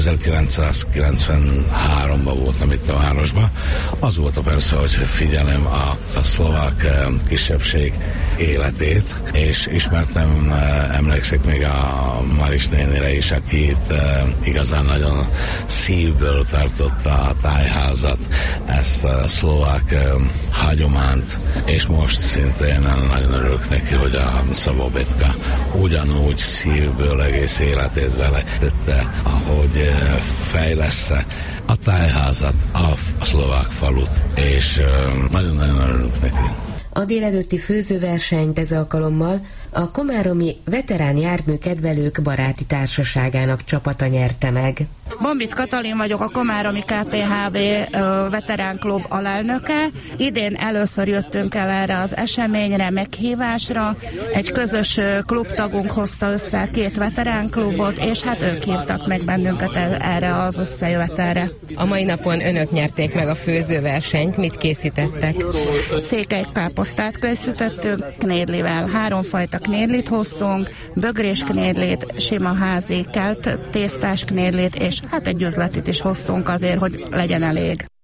1993-ban voltam itt a városban. Az volt a persze, hogy figyelem a szlovák kisebbség életét, és ismertem, emlékszek még a Maris nénire is, aki itt igazán nagyon szívből tartotta a tájházat, ezt a szlovák hagyományt, és most szintén nagyon örülök neki, hogy a Szabóbetka ugyanúgy szívből egész életét beletette, ahogy fejlessze a tájházat, a szlovák falut, és nagyon-nagyon örülünk neki. A délelőtti főzőversenyt ez alkalommal a komáromi veterán járműkedvelők baráti társaságának csapata nyerte meg. Bombisz Katalin vagyok, a Komáromi KPHB veterán klub alelnöke. Idén először jöttünk el erre az eseményre, meghívásra. Egy közös klubtagunk hozta össze 2 veterán klubot, és hát ők hívtak meg bennünket erre az összejövetelre. A mai napon önök nyerték meg a főzőversenyt, mit készítettek? Székelykáposztát készítettünk knédlivel. 3 fajta knédlit hoztunk, bögrés knédlit, sima házi kelt tésztás knédlit, és hát egy üzletit is hoztunk azért, hogy legyen elég.